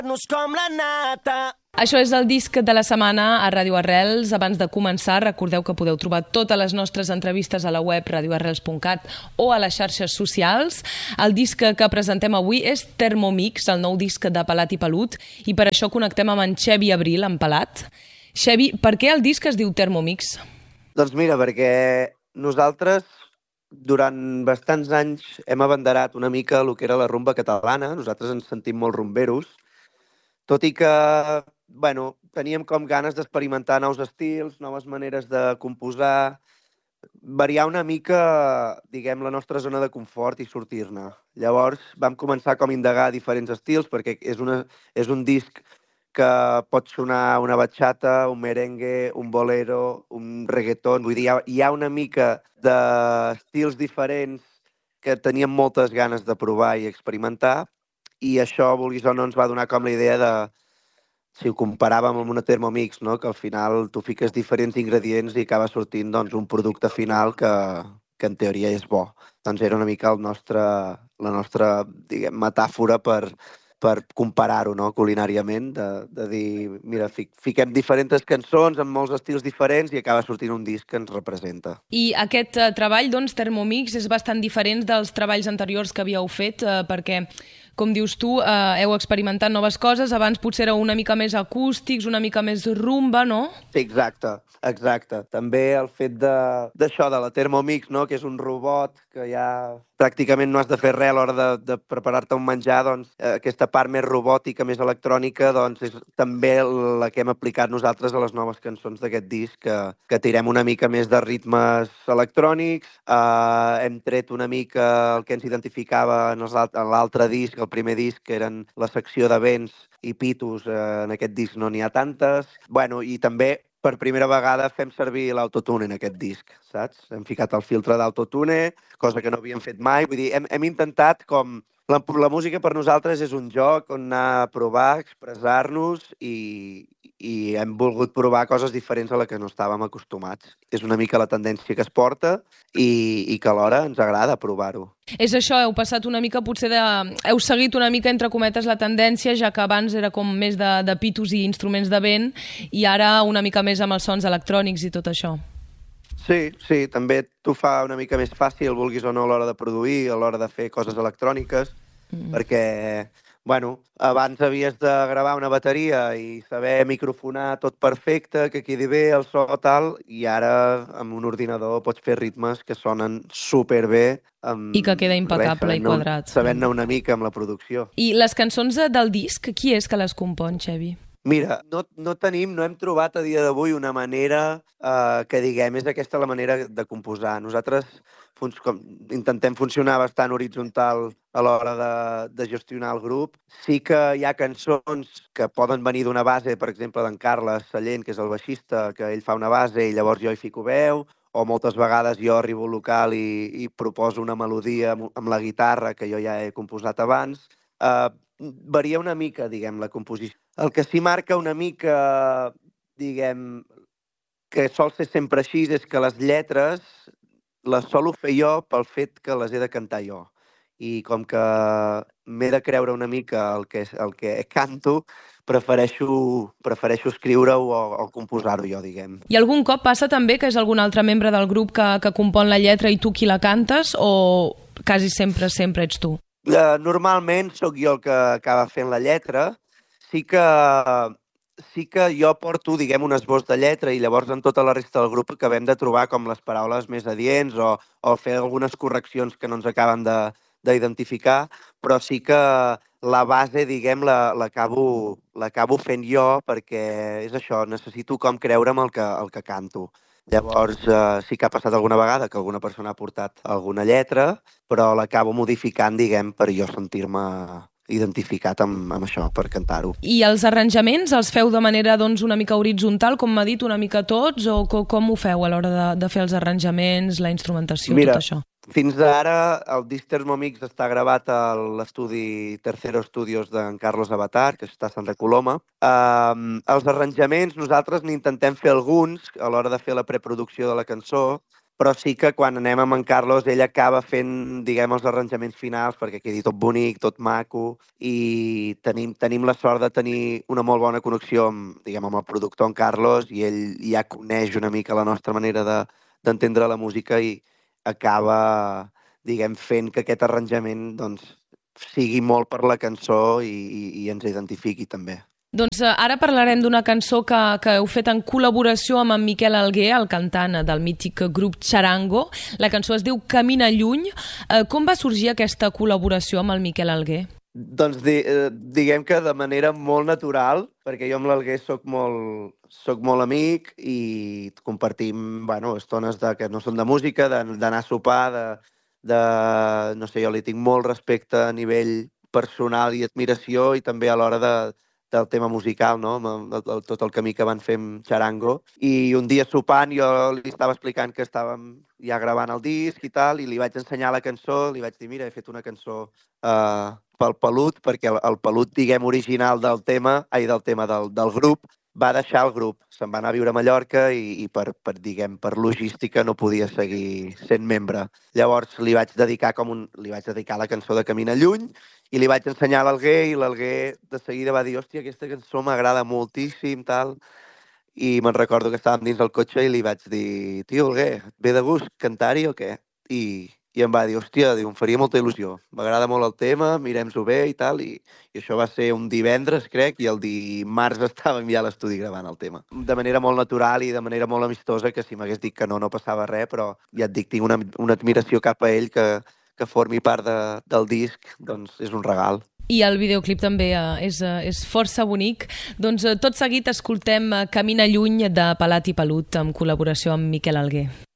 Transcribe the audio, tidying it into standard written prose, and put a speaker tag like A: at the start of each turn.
A: Nos com la nata.
B: Això és el disc de la setmana a Ràdio Arrels. Abans de començar, recordeu que podeu trobar totes les nostres entrevistes a la web radioarrels.cat o a les xarxes socials. El disc que presentem avui és Thermomix, el nou disc de Pelat i Pelut, i per això connectem amb en Xevi Abril, en Pelat. Xevi, per què el disc es diu Thermomix?
C: Doncs mira, perquè nosaltres durant bastants anys hem abanderat una mica el que era la rumba catalana. Nosaltres ens sentim molt rumberos, tot i que teníem com ganes d'experimentar nous estils, noves maneres de composar, variar una mica, diguem, la nostra zona de confort i sortir-ne. Llavors vam començar com a indagar diferents estils, perquè és un disc que pot sonar una bachata, un merengue, un bolero, un reggaeton. Vull dir, hi ha una mica d'estils diferents que teníem moltes ganes de provar i experimentar, i això, vulguis o no, ens va donar com la idea de, si ho comparàvem amb una Thermomix, no? Que al final tu fiques diferents ingredients i acaba sortint un producte final que en teoria és bo. Doncs era una mica la nostra diguem, metàfora per comparar-ho, no? Culinàriament, de dir, mira, fiquem diferents cançons amb molts estils diferents i acaba sortint un disc que ens representa.
B: I aquest treball, doncs, Thermomix, és bastant diferent dels treballs anteriors que havíeu fet, perquè, com dius tu, heu experimentat noves coses. Abans potser era una mica més acústics, una mica més rumba, no?
C: Sí, exacte. També el fet d'això, de la Thermomix, no? Que és un robot que ja pràcticament no has de fer res a l'hora de preparar-te un menjar, doncs aquesta part més robòtica, més electrònica, doncs és també la que hem aplicat nosaltres a les noves cançons d'aquest disc, que tirem una mica més de ritmes electrònics. Hem tret una mica el que ens identificava en l'altre disc, el primer disc, que eren la secció de vents i pitos. En aquest disc no n'hi ha tantes. I també per primera vegada fem servir l'autotune en aquest disc, saps? Hem ficat el filtre d'autotune, cosa que no havíem fet mai. Vull dir, hem intentat com... La música per nosaltres és un joc on anar a provar, expressar-nos i hem volgut provar coses diferents a les que no estàvem acostumats. És una mica la tendència que es porta i que alhora ens agrada provar-ho.
B: És això, heu passat una mica, heu seguit una mica, entre cometes, la tendència, ja que abans era com més de pitos i instruments de vent, i ara una mica més amb els sons electrònics i tot això.
C: Sí, també t'ho fa una mica més fàcil, vulguis o no, a l'hora de produir, a l'hora de fer coses electròniques, perquè, abans havies de gravar una bateria i saber microfonar tot perfecte, que quedi bé el so tal, i ara amb un ordinador pots fer ritmes que sonen superbé.
B: I que queda impecable i quadrat.
C: Sabent-ne una mica amb la producció.
B: I les cançons del disc, qui és que les compon, Xevi?
C: Mira, no hem trobat a dia d'avui una manera que diguem, és aquesta la manera de composar. Nosaltres intentem funcionar bastant horitzontal a l'hora de gestionar el grup. Sí que hi ha cançons que poden venir d'una base, per exemple, d'en Carles Sallent, que és el baixista, que ell fa una base i llavors jo hi fico veu, o moltes vegades jo arribo al local i proposo una melodia amb la guitarra que jo ja he composat abans. Varia una mica, diguem, la composició. El que sí marca una mica, diguem, que sol ser sempre així, és que les lletres les solo fer jo pel fet que les he de cantar jo. I com que m'he de creure una mica el que canto, prefereixo escriure-ho o composar-ho jo, diguem.
B: I algun cop passa també que és algun altre membre del grup que compon la lletra i tu qui la cantes, o quasi sempre ets tu?
C: Normalment sóc jo el que acaba fent la lletra. Sí que jo porto, diguem, un esbós de lletra i llavors en tota la resta del grup acabem de trobar com les paraules més adients o fer algunes correccions que no ens acaben d'identificar, però sí que la base, diguem, l'acabo fent jo perquè és això, necessito com creure'm el que canto. Llavors sí que ha passat alguna vegada que alguna persona ha portat alguna lletra, però l'acabo modificant, diguem, per jo sentir-me identificat amb això, per cantar-ho.
B: I els arranjaments els feu de manera una mica horitzontal, com m'ha dit, una mica tots, o com ho feu a l'hora de fer els arranjaments, la instrumentació, tot això?
C: Fins ara el disc Thermomix està gravat a l'estudi Tercero Studios d'en Carlos Avatar, que està a Santa Coloma. Els arranjaments nosaltres n'intentem fer alguns a l'hora de fer la preproducció de la cançó, però sí que quan anem amb en Carlos ell acaba fent, diguem, els arranjaments finals perquè quedi tot bonic, tot maco, i tenim la sort de tenir una molt bona connexió amb, diguem, amb el productor, en Carlos, i ell ja coneix una mica la nostra manera d'entendre la música i acaba, diguem, fent que aquest arranjament doncs, sigui molt per la cançó i ens identifiqui també.
B: Doncs ara parlarem d'una cançó que heu fet en col·laboració amb en Miquel Alguer, el cantant del mític grup Charango. La cançó es diu Camina lluny. Com va sorgir aquesta col·laboració amb el Miquel Alguer?
C: Doncs diguem que de manera molt natural, perquè jo amb l'Alguer soc molt amic i compartim estones que no són de música, d'anar a sopar, no sé, jo li tinc molt respecte a nivell personal i admiració i també a l'hora del tema musical, no? Tot el camí que van fer amb Charango. I un dia sopant jo li estava explicant que estàvem ja gravant el disc i tal, i li vaig ensenyar la cançó, li vaig dir, mira, he fet una cançó pel Pelut, perquè el Pelut, diguem, original del grup, va deixar el grup. Se'n va anar a viure a Mallorca i per logística no podia seguir sent membre. Llavors li vaig dedicar la cançó de Camina lluny i li vaig ensenyar a l'Alguer i l'Alguer de seguida va dir, hòstia, aquesta cançó m'agrada moltíssim, tal. I me'n recordo que estàvem dins del cotxe i li vaig dir, tio, Alguer, et ve de gust cantar-hi o què? I em va dir, hòstia, em faria molta il·lusió. M'agrada molt el tema, mirem-s'ho bé i tal, i això va ser un divendres, crec, i el dimarts estàvem ja a l'estudi gravant el tema. De manera molt natural i de manera molt amistosa, que si m'hagués dit que no passava res, però ja et dic, tinc una admiració cap a ell que formi part del disc, doncs és un regal.
B: I el videoclip també és força bonic. Doncs tot seguit escoltem Camina lluny de Pelat i Pelut, en col·laboració amb Miquel Alguer.